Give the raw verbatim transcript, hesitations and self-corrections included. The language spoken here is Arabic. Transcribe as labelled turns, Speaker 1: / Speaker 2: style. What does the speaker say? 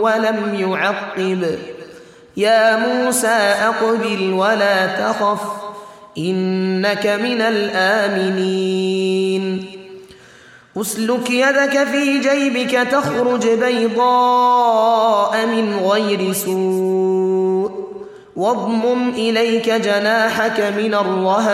Speaker 1: ولم يعقب يا موسى أقبل ولا تخف إنك من الآمنين أسلك يدك في جيبك تخرج بيضاء من غير سوء واضمم إليك جناحك من الرهب